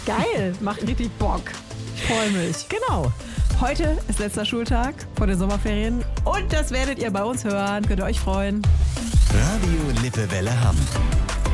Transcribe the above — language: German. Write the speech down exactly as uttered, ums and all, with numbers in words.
Geil, macht richtig Bock. Freue mich. Genau. Heute ist letzter Schultag vor den Sommerferien und das werdet ihr bei uns hören. Könnt ihr euch freuen. Radio Lippewelle Hamm.